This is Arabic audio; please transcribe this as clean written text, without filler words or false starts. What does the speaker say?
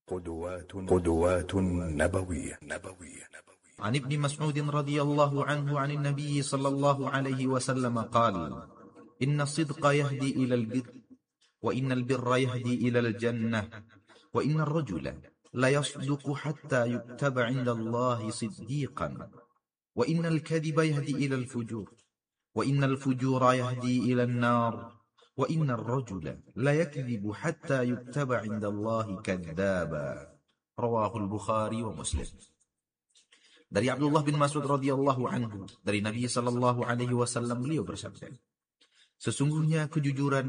قدوات نبوية. عن ابن مسعود رضي الله عنه عن النبي صلى الله عليه وسلم قال: إن الصدق يهدي إلى البر، وإن البر يهدي إلى الجنة، وإن الرجل ليصدق حتى يكتب عند الله صديقا، وإن الكذب يهدي إلى الفجور، وإن الفجور يهدي إلى النار، وإن الرجل ليكذب حتى يكتب عند الله كذابا. رواه البخاري ومسلم. Dari Abdullah bin Mas'ud radhiyallahu anhu, dari Nabi sallallahu alaihi wasallam, beliau bersabda, sesungguhnya kejujuran